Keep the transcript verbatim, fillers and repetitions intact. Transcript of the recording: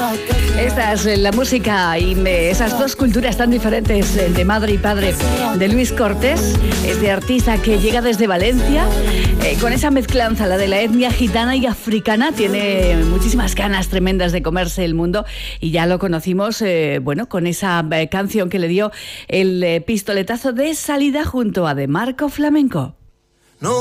Esta es la música y me, esas dos culturas tan diferentes de madre y padre de Luis Cortés, este artista que llega desde Valencia, eh, con esa mezclanza, la de la etnia gitana y africana. Tiene muchísimas ganas tremendas de comerse el mundo y ya lo conocimos, eh, bueno, con esa eh, canción que le dio el eh, pistoletazo de salida junto a De Marco Flamenco.